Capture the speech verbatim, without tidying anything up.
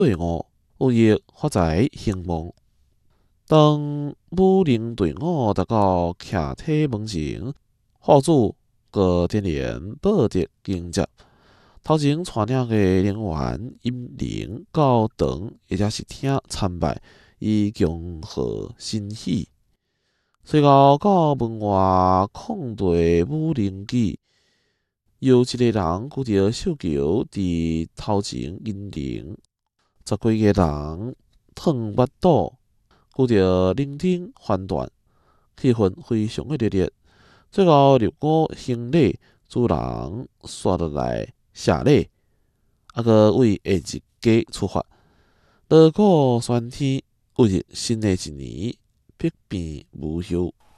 队伍有意发财兴旺。当武林队伍达到徛体门前，户主个点联报捷迎接。头前带领的人员引灵到堂，或者是厅参拜，以恭贺新喜。随后到门外抗队武林举，有一个人举着绣球伫头前引灵，十几个人烫墨斗，举着铃灯翻转，气氛非常的热烈。最后入伍行礼，主人刷落来谢礼，啊个为下一家出发。锣鼓喧天，为入新的一年，百变无休。